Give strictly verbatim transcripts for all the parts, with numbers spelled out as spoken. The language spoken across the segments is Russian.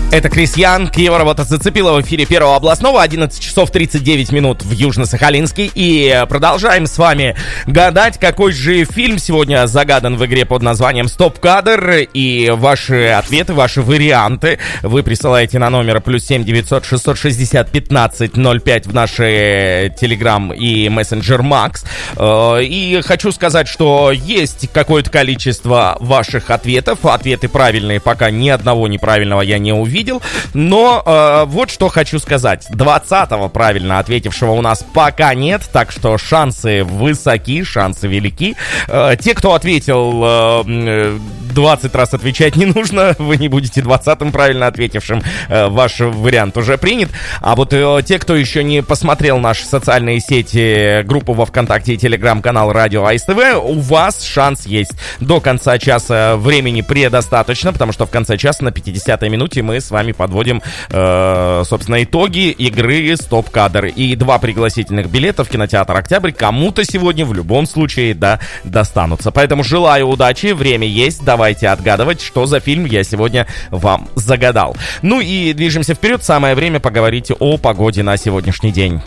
Это Крис Янг, его работа зацепила в эфире Первого областного, одиннадцать часов тридцать девять минут в Южно-Сахалинске. И продолжаем с вами гадать, какой же фильм сегодня загадан в игре под названием «Стоп-кадр». И ваши ответы, ваши варианты вы присылаете на номер плюс семь девятьсот шестьсот шестьдесят пятнадцать ноль пять в наши Telegram и Messenger Max. И хочу сказать, что есть какое-то количество ваших ответов. Ответы правильные, пока ни одного неправильного я не увидел. Видел, но э, вот что хочу сказать. двадцатого правильно ответившего у нас пока нет, так что шансы высоки, шансы велики. Э, те, кто ответил э, двадцать раз, отвечать не нужно, вы не будете двадцатым правильно ответившим, э, ваш вариант уже принят. А вот э, те, кто еще не посмотрел наши социальные сети, группу во ВКонтакте и Телеграм-канал Радио АСТВ, у вас шанс есть. До конца часа времени предостаточно, потому что в конце часа на пятидесятой минуте мы с вами подводим, э, собственно, итоги игры «Стоп-кадр». И два пригласительных билета в кинотеатр «Октябрь» кому-то сегодня в любом случае, да, достанутся. Поэтому желаю удачи, время есть, давайте отгадывать, что за фильм я сегодня вам загадал. Ну и движемся вперед, самое время поговорить о погоде на сегодняшний день.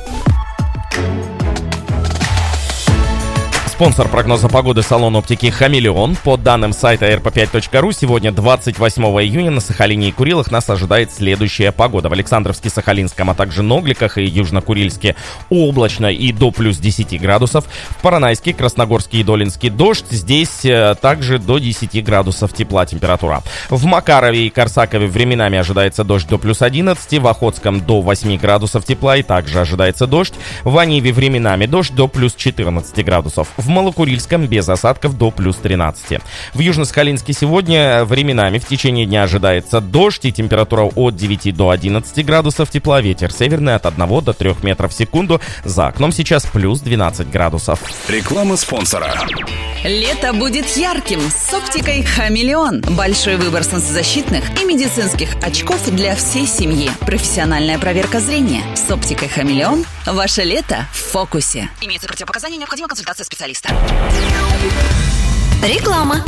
Спонсор прогноза погоды — салон оптики «Хамелеон». По данным сайта эр пэ пять точка ру, сегодня, двадцать восьмого июня, на Сахалине и Курилах нас ожидает следующая погода. В Александровске, Сахалинском, а также Новликах и Южно-Курильске облачно и до плюс десяти градусов. В Поронайске, Красногорске и Долинске дождь. Здесь э, также до десяти градусов тепла температура. В Макарове и Корсакове временами ожидается дождь до плюс одиннадцати. В Охотском до восьми градусов тепла и также ожидается дождь. В Аниве временами дождь до плюс четырнадцати градусов. В Малокурильском без осадков до плюс тринадцати. В Южно-Сахалинске сегодня временами в течение дня ожидается дождь и температура от девяти до одиннадцати градусов тепла. Ветер северный от одного до трёх метров в секунду. За окном сейчас плюс двенадцать градусов. Реклама спонсора. Лето будет ярким с оптикой «Хамелеон». Большой выбор солнцезащитных и медицинских очков для всей семьи. Профессиональная проверка зрения. С оптикой «Хамелеон» ваше лето в фокусе. Имеются противопоказания, необходима консультация специалиста. Реклама.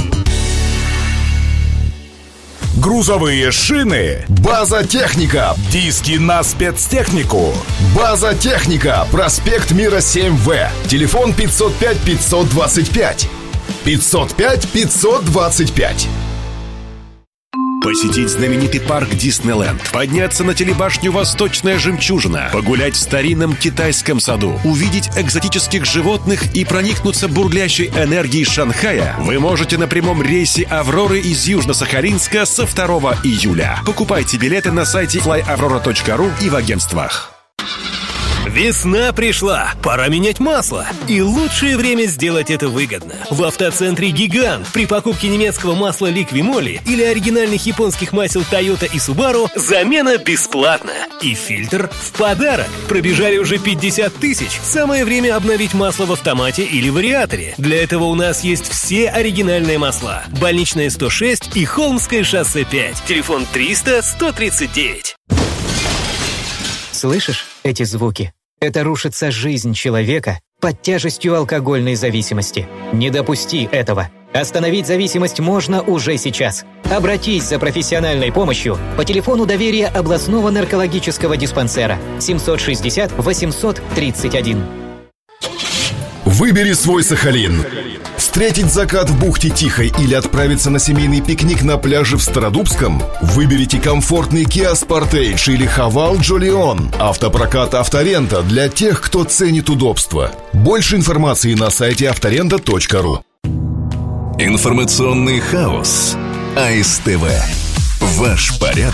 Грузовые шины. База Техника. Диски на спецтехнику. База Техника. Проспект Мира семь вэ. Телефон пятьсот пять пятьсот двадцать пять. пятьсот пять пятьсот двадцать пять. Посетить знаменитый парк Диснейленд, подняться на телебашню «Восточная жемчужина», погулять в старинном китайском саду, увидеть экзотических животных и проникнуться бурлящей энергией Шанхая вы можете на прямом рейсе «Авроры» из Южно-Сахалинска со второго июля. Покупайте билеты на сайте флай аврора точка ру и в агентствах. Весна пришла, пора менять масло. И лучшее время сделать это выгодно. В автоцентре «Гигант» при покупке немецкого масла «Ликвимоли» или оригинальных японских масел «Тойота» и «Субару» замена бесплатна. И фильтр в подарок. Пробежали уже пятьдесят тысяч. Самое время обновить масло в автомате или вариаторе. Для этого у нас есть все оригинальные масла. Больничная сто шесть и Холмское шоссе пять. Телефон триста сто тридцать девять. Слышишь эти звуки? Это рушится жизнь человека под тяжестью алкогольной зависимости. Не допусти этого. Остановить зависимость можно уже сейчас. Обратись за профессиональной помощью по телефону доверия областного наркологического диспансера семьсот шестьдесят восемьсот тридцать один. Выбери свой Сахалин. Встретить закат в бухте Тихой или отправиться на семейный пикник на пляже в Стародубском? Выберите комфортный Kia Sportage или Haval Jolion. Автопрокат «Авторента» для тех, кто ценит удобство. Больше информации на сайте авторента точка ру. Информационный хаос. АСТВ. Ваш порядок.